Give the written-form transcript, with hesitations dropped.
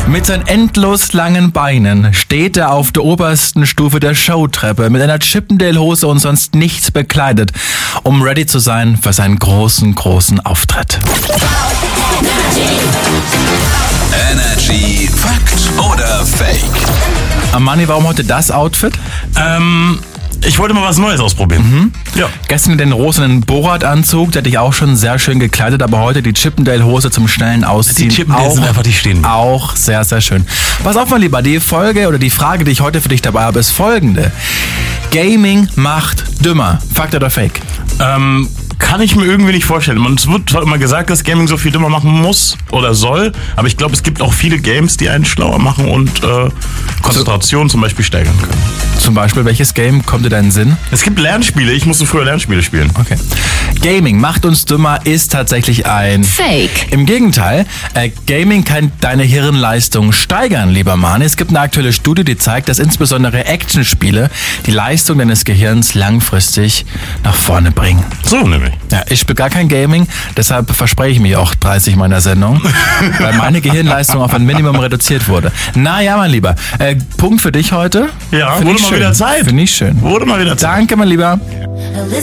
Mit seinen endlos langen Beinen steht er auf der obersten Stufe der Showtreppe mit einer Chippendale-Hose und sonst nichts bekleidet, um ready zu sein für seinen großen Auftritt. Energy Fakt oder Fake? Armani, warum heute das Outfit? Ich wollte mal was Neues ausprobieren. Ja. Gestern den rosanen Borat-Anzug, der dich auch schon sehr schön gekleidet, aber heute die Chippendale-Hose zum schnellen Ausziehen. Die Chippendales sind einfach, die stehen. Auch sehr, sehr schön. Pass auf, mein Lieber, die Folge oder die Frage, die ich heute für dich dabei habe, ist folgende. Gaming macht dümmer. Fakt oder Fake? Kann ich mir irgendwie nicht vorstellen. Es wird zwar immer gesagt, dass Gaming so viel dümmer machen muss oder soll, aber ich glaube, es gibt auch viele Games, die einen schlauer machen und Konzentration zum Beispiel steigern können. Zum Beispiel, welches Game kommt dir da in den Sinn? Es gibt Lernspiele. Ich musste früher Lernspiele spielen. Okay. Gaming macht uns dümmer ist tatsächlich ein Fake. Im Gegenteil, Gaming kann deine Hirnleistung steigern, lieber Mani. Es gibt eine aktuelle Studie, die zeigt, dass insbesondere Actionspiele die Leistung deines Gehirns langfristig nach vorne bringen. So nämlich. Ja, ich spiele gar kein Gaming, deshalb verspreche ich mich auch 30 meiner Sendung, weil meine Gehirnleistung auf ein Minimum reduziert wurde. Naja, mein Lieber, Punkt für dich heute. Ja, Find wurde ich mal schön. wieder Zeit. Finde ich schön. Wurde mal wieder Zeit. Danke, mein Lieber.